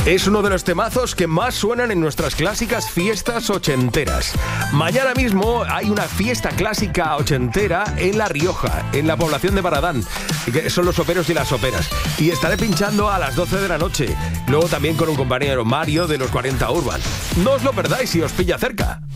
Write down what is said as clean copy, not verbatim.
Es uno de los temazos que más suenan en nuestras clásicas fiestas ochenteras. Mañana mismo hay una fiesta clásica ochentera en La Rioja, en la población de Baradán, que son los soperos y las soperas. Y estaré pinchando a las 12 de la noche. Luego también con un compañero, Mario, de los 40 Urban. No os lo perdáis si os pilla cerca.